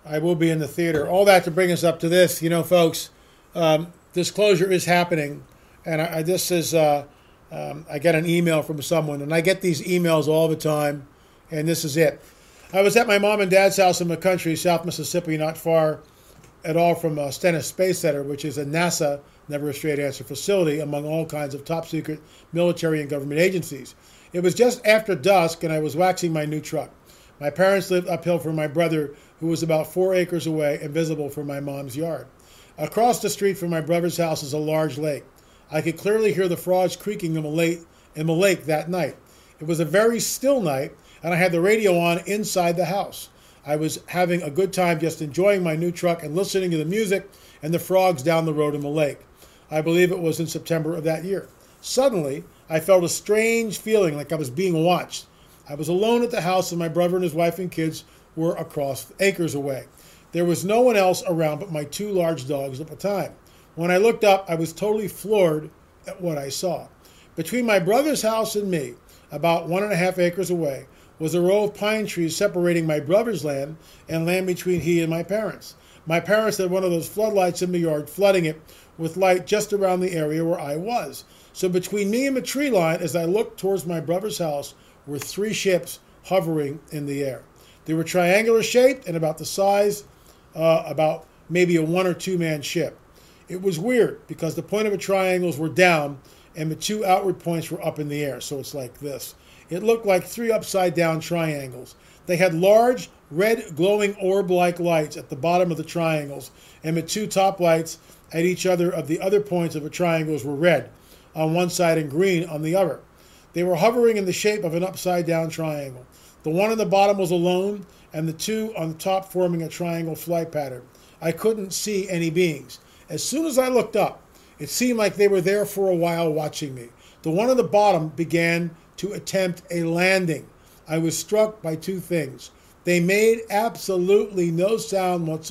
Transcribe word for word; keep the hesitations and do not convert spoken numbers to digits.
I will be in the theater. All that to bring us up to this, you know, folks. Um, disclosure is happening, and I, I, this is uh, um, I got an email from someone, and I get these emails all the time, and this is it. I was at my mom and dad's house in the country, South Mississippi, not far at all from uh, Stennis Space Center, which is a NASA, never a straight answer, facility among all kinds of top secret military and government agencies. It was just after dusk, and I was waxing my new truck. My parents lived uphill from my brother, who was about four acres away and visible from my mom's yard. Across the street from my brother's house is a large lake. I could clearly hear the frogs creaking in the lake, in the lake that night. It was a very still night, and I had the radio on inside the house. I was having a good time just enjoying my new truck and listening to the music and the frogs down the road in the lake. I believe it was in September of that year. Suddenly, I felt a strange feeling like I was being watched. I was alone at the house, and my brother and his wife and kids were across acres away. There was no one else around but my two large dogs at the time. When I looked up, I was totally floored at what I saw. Between my brother's house and me, about one and a half acres away, was a row of pine trees separating my brother's land and land between he and my parents. My parents had one of those floodlights in the yard, flooding it with light just around the area where I was. So between me and the tree line, as I looked towards my brother's house, were three ships hovering in the air. They were triangular shaped and about the size, uh, about maybe a one or two man ship. It was weird because the point of the triangles were down and the two outward points were up in the air. So it's like this. It looked like three upside down triangles. They had large, red, glowing orb-like lights at the bottom of the triangles, and the two top lights at each other of the other points of the triangles were red on one side and green on the other. They were hovering in the shape of an upside-down triangle. The one on the bottom was alone, and the two on the top forming a triangle flight pattern. I couldn't see any beings. As soon as I looked up, it seemed like they were there for a while watching me. The one on the bottom began to attempt a landing. I was struck by two things. They made absolutely no sound whatsoever.